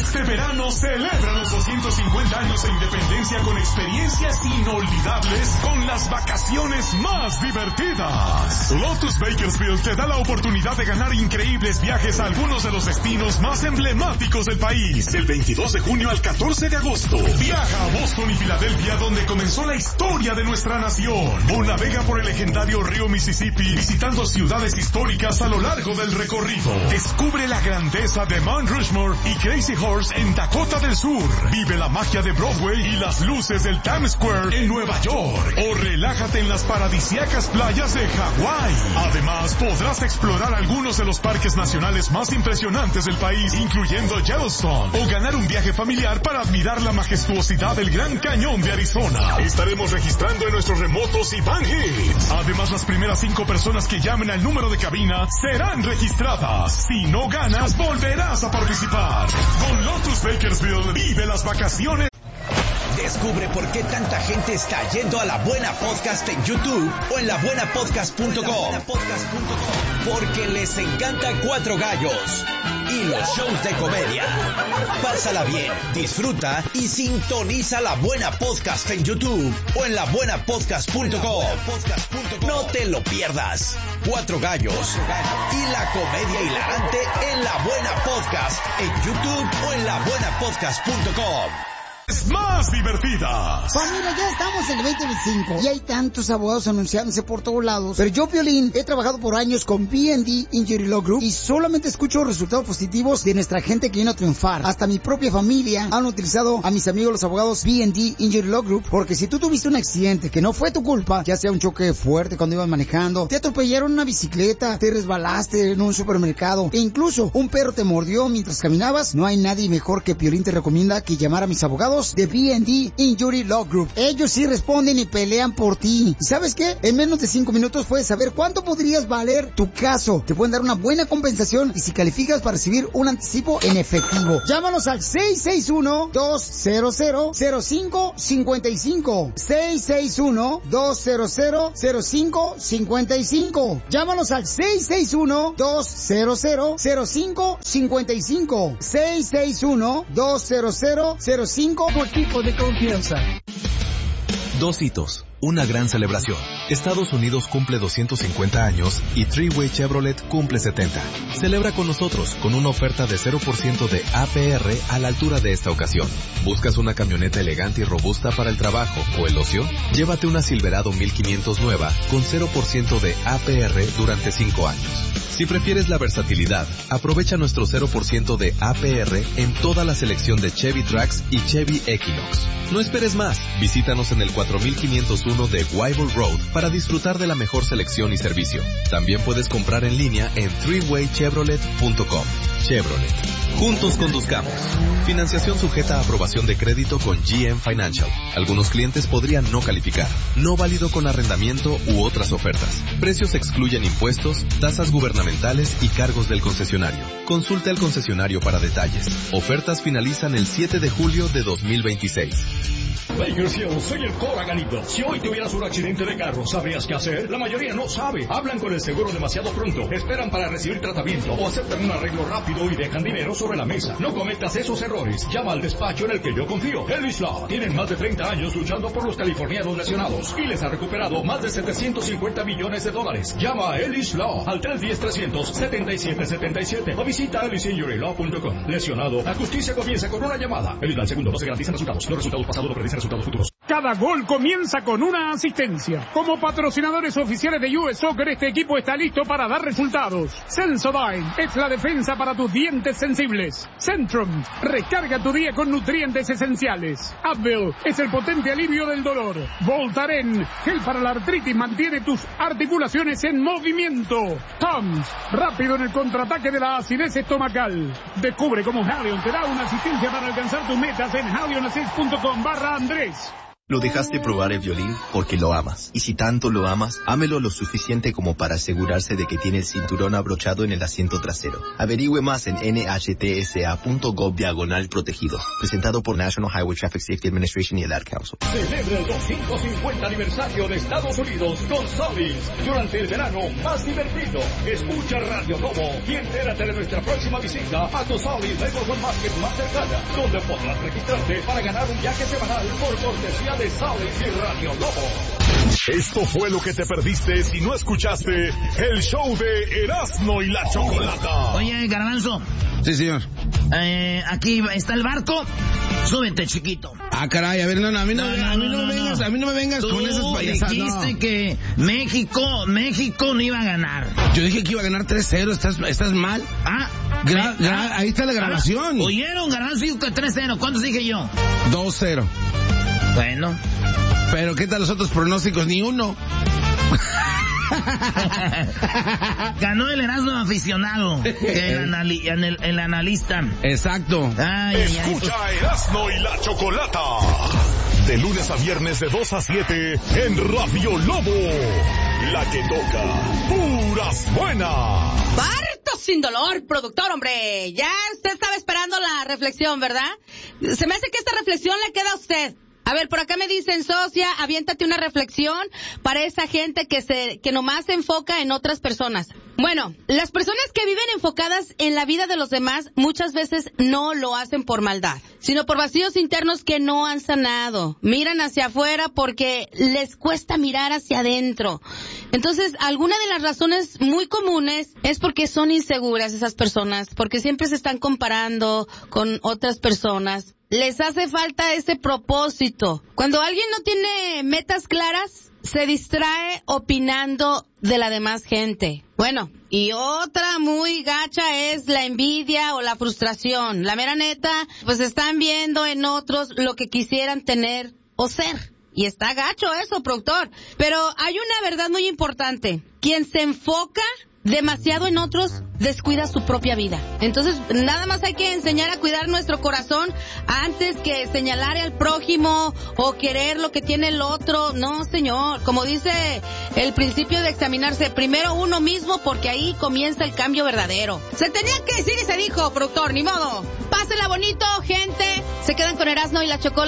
Este verano celebra los 250 años de independencia con experiencias inolvidables con las vacaciones más divertidas. Lotus Bakersfield te da la oportunidad de ganar increíbles viajes a algunos de los destinos más emblemáticos del país. Del 22 de junio al 14 de agosto. Viaja a Boston y Filadelfia, donde comenzó la historia de nuestra nación. O navega por el legendario río Mississippi, visitando ciudades históricas a lo largo del recorrido. Descubre la grandeza de Mount Rushmore y Crazy Horse en Dakota del Sur. Vive la magia de Broadway y las luces del Times Square en Nueva York. O relájate en las paradisíacas playas de Hawái. Además, podrás explorar algunos de los parques nacionales más impresionantes del país, incluyendo Yellowstone. O ganar un viaje familiar para admirar la majestuosidad del Gran Cañón de Arizona. Estaremos registrando en nuestros remotos y Van Hits. Además, las primeras 5 personas que llamen al número de cabina serán registradas. Si no ganas, volverás a participar. Con Lotus Bakersfield, vive las vacaciones. Descubre por qué tanta gente está yendo a La Buena Podcast en YouTube o en labuenapodcast.com. Porque les encanta Cuatro Gallos y los shows de comedia. Pásala bien, disfruta y sintoniza La Buena Podcast en YouTube o en labuenapodcast.com. No te lo pierdas. Cuatro Gallos y la comedia hilarante en La Buena Podcast en YouTube o en labuenapodcast.com. Más divertidas. Familia, ya estamos en el 2025 y hay tantos abogados anunciándose por todos lados. Pero yo, Piolín, he trabajado por años con B&D Injury Law Group y solamente escucho resultados positivos de nuestra gente que viene a triunfar. Hasta mi propia familia han utilizado a mis amigos los abogados B&D Injury Law Group, porque si tú tuviste un accidente que no fue tu culpa, ya sea un choque fuerte cuando ibas manejando, te atropellaron una bicicleta, te resbalaste en un supermercado e incluso un perro te mordió mientras caminabas, no hay nadie mejor que Piolín te recomienda que llamar a mis abogados de B&D Injury Law Group. Ellos sí responden y pelean por ti. ¿Y sabes qué? En menos de 5 minutos puedes saber cuánto podrías valer tu caso. Te pueden dar una buena compensación y si calificas para recibir un anticipo en efectivo. Llámanos al 661-200-0555. 661-200-0555. Llámanos al 661-200-0555. 661-200-0555. Tu equipo de confianza. 2 hitos, una gran celebración. Estados Unidos cumple 250 años y Three-Way Chevrolet cumple 70. Celebra con nosotros con una oferta de 0% de APR a la altura de esta ocasión. ¿Buscas una camioneta elegante y robusta para el trabajo o el ocio? Llévate una Silverado 1500 nueva con 0% de APR durante 5 años. Si prefieres la versatilidad, aprovecha nuestro 0% de APR en toda la selección de Chevy Trax y Chevy Equinox. No esperes más, visítanos en el 4501 de Wyville Road para disfrutar de la mejor selección y servicio. También puedes comprar en línea en threewaychevrolet.com. Chevrolet. Juntos conduzcamos. Financiación sujeta a aprobación de crédito con GM Financial. Algunos clientes podrían no calificar. No válido con arrendamiento u otras ofertas. Precios excluyen impuestos, tasas gubernamentales y cargos del concesionario. Consulte al concesionario para detalles. Ofertas finalizan el 7 de julio de 2026. Bakersfield, soy el Cora Ganito. Si hoy tuvieras un accidente de carro, ¿sabrías qué hacer? La mayoría no sabe. Hablan con el seguro demasiado pronto, esperan para recibir tratamiento o aceptan un arreglo rápido y dejan dinero sobre la mesa. No cometas esos errores. Llama al despacho en el que yo confío. Ellis Law. Tienen más de 30 años luchando por los californianos lesionados y les ha recuperado más de $750 millones. Llama a Ellis Law al 310-300-7777 o visita ellisinjurylaw.com. Lesionado, la justicia comienza con una llamada. El al segundo no se garantizan resultados. Los resultados pasados no predicen resultados futuros. Cada gol comienza con una asistencia. Como patrocinadores oficiales de US Soccer, este equipo está listo para dar resultados. Sensodyne es la defensa para tus dientes sensibles. Centrum, recarga tu día con nutrientes esenciales. Advil es el potente alivio del dolor. Voltaren, gel para la artritis, mantiene tus articulaciones en movimiento. Tums, rápido en el contraataque de la acidez estomacal. Descubre cómo Halion te da una asistencia para alcanzar tus metas en halionassist.com/Andrés. Lo dejaste probar el violín porque lo amas. Y si tanto lo amas, ámelo lo suficiente como para asegurarse de que tiene el cinturón abrochado en el asiento trasero. Averigüe más en nhtsa.gov/protegido. Presentado por National Highway Traffic Safety Administration y el Ad Council. Celebra el 250 aniversario de Estados Unidos con Solís. Durante el verano más divertido. Escucha Radio Lobo y entérate de nuestra próxima visita a tu Solís Level One Market más cercana, donde podrás registrarte para ganar un viaje semanal por cortesía de Solís y Radio Lobo. Esto fue lo que te perdiste si no escuchaste el show de Erasmo y la Chocolata. Oye, Garbanzo. Sí, señor. Aquí está el barco. Súbete, chiquito. Ah, caray, a ver, a mí no me vengas con esas payasadas. Tú dijiste que México no iba a ganar. Yo dije que iba a ganar 3-0, ¿estás mal? Ahí está la grabación. ¿Oyeron? Garbanzo dijo que 3-0. ¿Cuántos dije yo? 2-0. Bueno. Pero ¿qué tal los otros pronósticos? Ni uno. Ganó el Erasmo aficionado, el analista. Exacto. Escucha Erasmo y la Chocolata. De lunes a viernes de 2 a 7 en Radio Lobo. La que toca puras buenas. Parto sin dolor, productor, hombre. Ya usted estaba esperando la reflexión, ¿verdad? Se me hace que esta reflexión le queda a usted. A ver, por acá me dicen, socia, aviéntate una reflexión para esa gente que nomás se enfoca en otras personas. Bueno, las personas que viven enfocadas en la vida de los demás muchas veces no lo hacen por maldad, sino por vacíos internos que no han sanado. Miran hacia afuera porque les cuesta mirar hacia adentro. Entonces, alguna de las razones muy comunes es porque son inseguras esas personas, porque siempre se están comparando con otras personas. Les hace falta ese propósito. Cuando alguien no tiene metas claras, se distrae opinando de la demás gente. Bueno, y otra muy gacha es la envidia o la frustración. La mera neta, pues están viendo en otros lo que quisieran tener o ser. Y está gacho eso, productor. Pero hay una verdad muy importante. Quien se enfoca demasiado en otros, descuida su propia vida. Entonces, nada más hay que enseñar a cuidar nuestro corazón antes que señalar al prójimo o querer lo que tiene el otro. No, señor. Como dice el principio de examinarse, primero uno mismo, porque ahí comienza el cambio verdadero. Se tenía que decir y se dijo, productor, ni modo. Pásenla bonito, gente. Se quedan con Erasmo y la Chocolata.